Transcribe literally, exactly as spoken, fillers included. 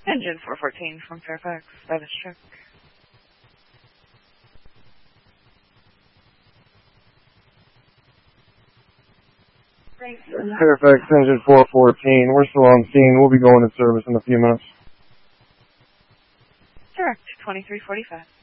Engine four fourteen from Fairfax, status check. Fairfax engine four fourteen, we're still on scene. We'll be going to service in a few minutes. Direct twenty-three forty-five.